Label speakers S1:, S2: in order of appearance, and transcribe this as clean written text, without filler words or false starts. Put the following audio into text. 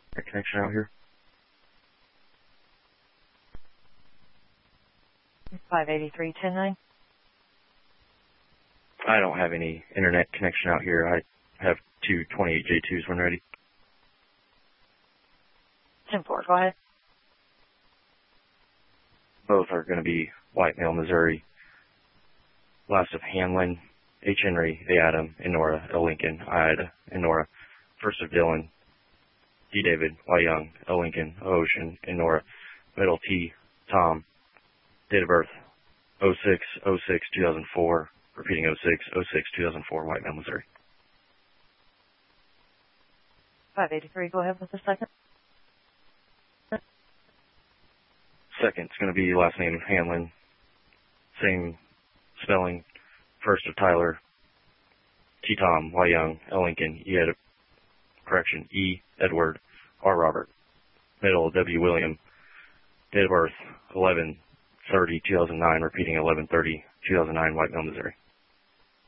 S1: connection out here.
S2: 583-109.
S1: I don't have any internet connection out here. I have two 28J2s when ready.
S2: 10-4, go ahead.
S1: Both are going to be Whitevale, Missouri. Last of Hanlon, H. Henry, A. Adam, and Nora, L. Lincoln, I. Ida, and Nora. First of Dylan, D. David, Y. Young, L. Lincoln, O. Ocean, and Nora. Middle T. Tom. Date of birth, 06/06/2004. Repeating 06/06/2004, Whitevale, Missouri.
S2: 583, go ahead with the second.
S1: Second's going to be last name Hanlon. Same spelling. First of Tyler, T. Tom, Y. Young, L. Lincoln, E. E. Edward, R. Robert. Middle, W. William. Date of birth, 11/30/2009. Repeating 11/30/2009, Whitevale, Missouri.